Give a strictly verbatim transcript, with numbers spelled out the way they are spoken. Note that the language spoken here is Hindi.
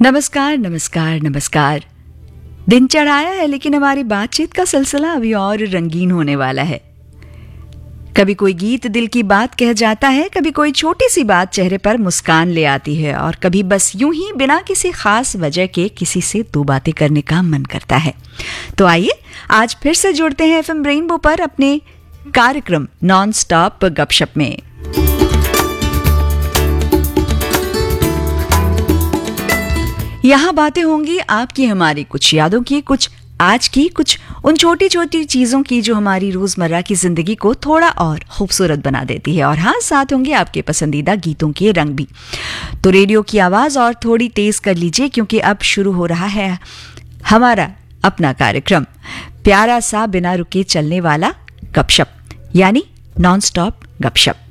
नमस्कार नमस्कार नमस्कार। दिन चढ़ाया है लेकिन हमारी बातचीत का सिलसिला अभी और रंगीन होने वाला है। कभी कोई गीत दिल की बात कह जाता है, कभी कोई छोटी सी बात चेहरे पर मुस्कान ले आती है और कभी बस यूं ही बिना किसी खास वजह के किसी से दो बातें करने का मन करता है। तो आइए आज फिर से जुड़ते हैं एफएम रेनबो पर अपने कार्यक्रम नॉन स्टॉप गपशप में। यहाँ बातें होंगी आपकी हमारी, कुछ यादों की, कुछ आज की, कुछ उन छोटी छोटी चीज़ों की जो हमारी रोज़मर्रा की ज़िंदगी को थोड़ा और खूबसूरत बना देती है। और हाँ, साथ होंगे आपके पसंदीदा गीतों के रंग भी। तो रेडियो की आवाज़ और थोड़ी तेज़ कर लीजिए क्योंकि अब शुरू हो रहा है हमारा अपना कार्यक्रम, प्यारा सा बिना रुके चलने वाला गपशप, यानी नॉन स्टॉप गपशप।